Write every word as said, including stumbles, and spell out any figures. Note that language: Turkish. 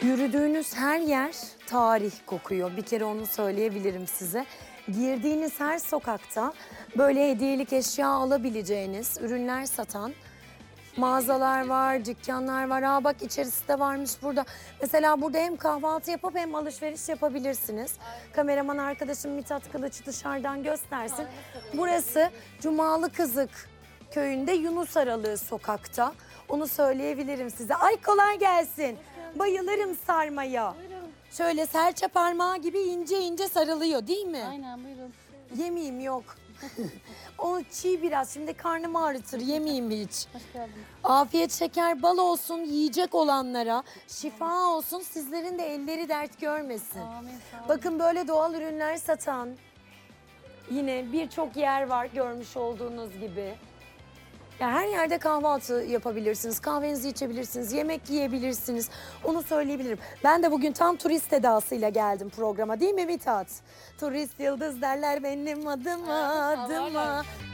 Yürüdüğünüz her yer tarih kokuyor. Bir kere onu söyleyebilirim size. Girdiğiniz her sokakta böyle hediyelik eşya alabileceğiniz ürünler satan mağazalar var, dükkanlar var. Aa bak içerisi de varmış burada. Mesela burada hem kahvaltı yapıp hem alışveriş yapabilirsiniz. Kameraman arkadaşım Mithat Kılıç dışarıdan göstersin. Burası Cumalı Kızık köyünde Yunus Aralığı sokakta. Onu söyleyebilirim size. Ay kolay gelsin. Bayılırım sarmaya. Şöyle serçe parmağı gibi ince ince sarılıyor değil mi? Aynen buyurun. Yemeyeyim yok. O çiğ biraz. Şimdi karnımı ağrıtır. Yemeyeyim hiç. Hoş geldin. Afiyet şeker bal olsun yiyecek olanlara. Şifa olsun. Sizlerin de elleri dert görmesin. Amin. Sağ olun. Bakın böyle doğal ürünler satan yine birçok yer var görmüş olduğunuz gibi. Ya her yerde kahvaltı yapabilirsiniz, kahvenizi içebilirsiniz, yemek yiyebilirsiniz. Onu söyleyebilirim. Ben de bugün tam turist edasıyla geldim programa değil mi Mithat? Turist yıldız derler benim adıma, Ayağınız adıma. havalar.